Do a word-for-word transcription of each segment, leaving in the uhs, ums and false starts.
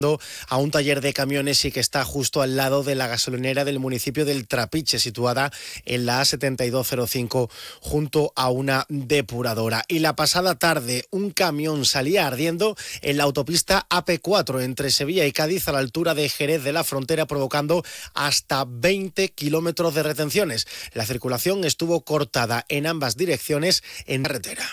a un taller de camiones y que está justo al lado de la gasolinera del municipio del Trapiche, situada en la A setenta y dos cero cinco junto a una depuradora. Y la pasada tarde un camión salía ardiendo en la autopista A P cuatro entre Sevilla y Cádiz a la altura de Jerez de la Frontera, provocando hasta veinte kilómetros de retenciones. La circulación estuvo cortada en ambas direcciones en carretera.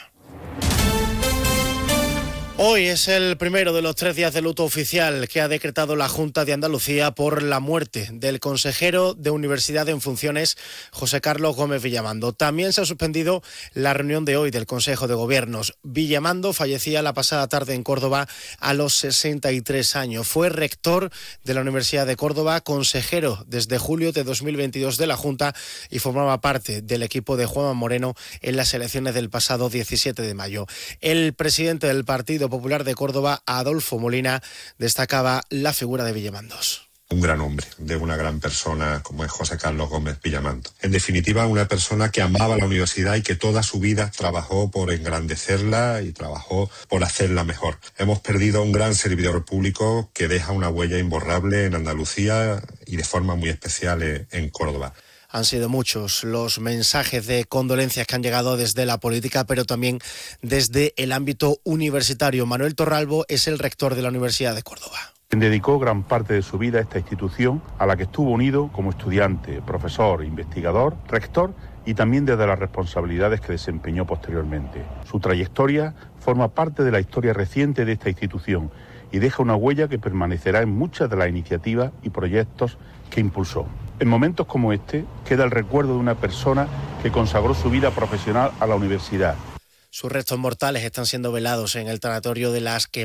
Hoy es el primero de los tres días de luto oficial que ha decretado la Junta de Andalucía por la muerte del consejero de Universidad en funciones, José Carlos Gómez Villamando. También se ha suspendido la reunión de hoy del Consejo de Gobiernos. Villamando fallecía la pasada tarde en Córdoba a los sesenta y tres años. Fue rector de la Universidad de Córdoba, consejero desde julio de dos mil veintidós de la Junta y formaba parte del equipo de Juanma Moreno en las elecciones del pasado diecisiete de mayo. El presidente del Partido Popular de Córdoba, Adolfo Molina, destacaba la figura de Villamandos. Un gran hombre, de una gran persona como es José Carlos Gómez Villamando. En definitiva, una persona que amaba la universidad y que toda su vida trabajó por engrandecerla y trabajó por hacerla mejor. Hemos perdido a un gran servidor público que deja una huella imborrable en Andalucía y de forma muy especial en Córdoba. Han sido muchos los mensajes de condolencias que han llegado desde la política, pero también desde el ámbito universitario. Manuel Torralbo es el rector de la Universidad de Córdoba. Dedicó gran parte de su vida a esta institución, a la que estuvo unido como estudiante, profesor, investigador, rector y también desde las responsabilidades que desempeñó posteriormente. Su trayectoria forma parte de la historia reciente de esta institución y deja una huella que permanecerá en muchas de las iniciativas y proyectos que impulsó. En momentos como este queda el recuerdo de una persona que consagró su vida profesional a la universidad. Sus restos mortales están siendo velados en el tanatorio de Las Quemadas.